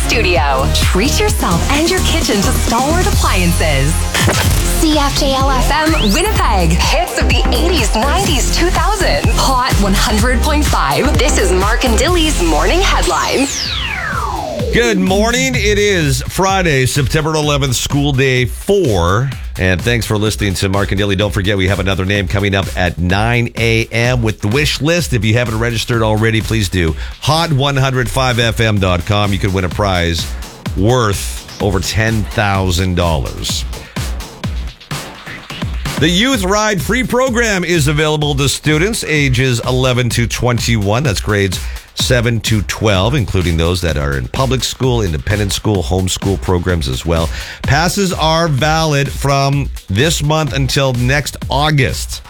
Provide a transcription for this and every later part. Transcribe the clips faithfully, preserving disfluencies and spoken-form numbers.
studio. Treat yourself and your kitchen to Stalwart Appliances. C F J L F M Winnipeg. Hits of the eighties, nineties, two thousands. Hot one hundred point five. This is Mark and Dilly's Morning Headlines. Good morning. It is Friday, September eleventh, school day four. And thanks for listening to Mark and Dilly. Don't forget, we have another name coming up at nine a.m. with the wish list. If you haven't registered already, please do. hot one oh five f m dot com. You could win a prize worth over ten thousand dollars. The Youth Ride Free program is available to students ages eleven to twenty-one. That's grades seven to twelve, including those that are in public school, independent school, homeschool programs as well. Passes are valid from this month until next August.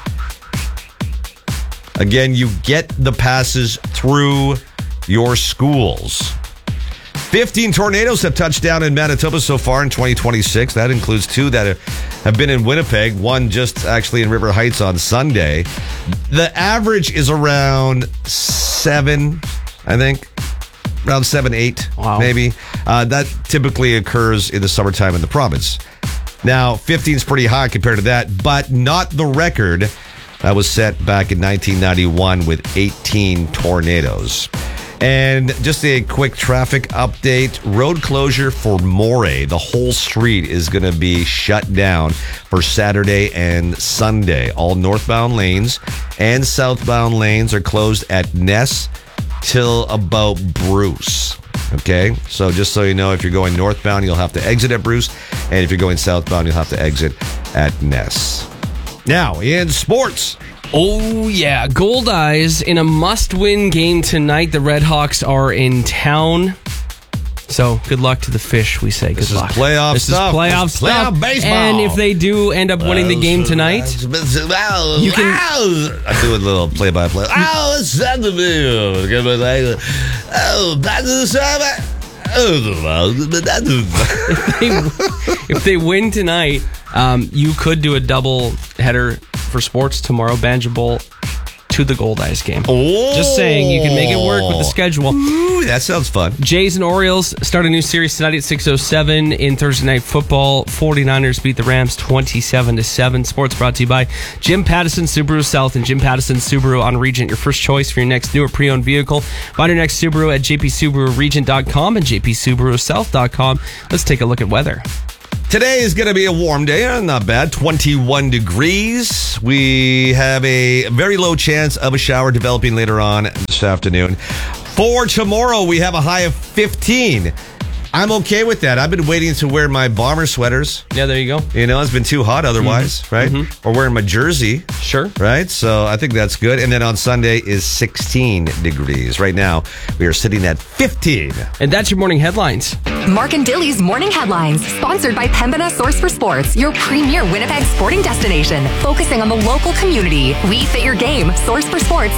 Again, you get the passes through your schools. fifteen tornadoes have touched down in Manitoba so far in twenty twenty-six. That includes two that have been in Winnipeg, one just actually in River Heights on Sunday. The average is around seven, I think. Around seven, eight, wow. maybe. Uh, that typically occurs in the summertime in the province. Now, fifteen is pretty high compared to that, but not the record that was set back in nineteen ninety-one with eighteen tornadoes. And just a quick traffic update. Road closure for Moray. The whole street is going to be shut down for Saturday and Sunday. All northbound lanes and southbound lanes are closed at Ness till about Bruce. Okay? So just so you know, if you're going northbound, you'll have to exit at Bruce. And if you're going southbound, you'll have to exit at Ness. Now, in sports. Oh, yeah. Gold Eyes in a must-win game tonight. The Red Hawks are in town. So, good luck to the Fish, we say. Good this luck. Is playoff this stuff. is playoff this stuff. Playoff baseball. And if they do end up winning the game tonight, you can... I do a little play-by-play. Oh, it's Sanderville. Oh, back to the server. if, they, if they win tonight, um, you could do a double header for sports tomorrow. Banjo Bowl to the Gold Eyes game. Oh. Just saying, you can make it work with the schedule. Ooh, that sounds fun. Jays and Orioles start a new series tonight at six oh seven in Thursday Night Football. forty-niners beat the Rams twenty-seven to seven. Sports brought to you by Jim Pattison Subaru South and Jim Pattison Subaru on Regent. Your first choice for your next new or pre-owned vehicle. Find your next Subaru at j p subaru regent dot com and j p subaru south dot com. Let's take a look at weather. Today is going to be a warm day, not bad, twenty-one degrees. We have a very low chance of a shower developing later on this afternoon. For tomorrow, we have a high of fifteen. I'm okay with that. I've been waiting to wear my bomber sweaters. Yeah, there you go. You know, it's been too hot otherwise, mm-hmm. right? Mm-hmm. Or wearing my jersey. Sure. Right? So I think that's good. And then on Sunday is sixteen degrees. Right now, we are sitting at fifteen. And that's your morning headlines. Mark and Dilly's Morning Headlines, sponsored by Pembina Source for Sports, your premier Winnipeg sporting destination, focusing on the local community. We fit your game. source for sports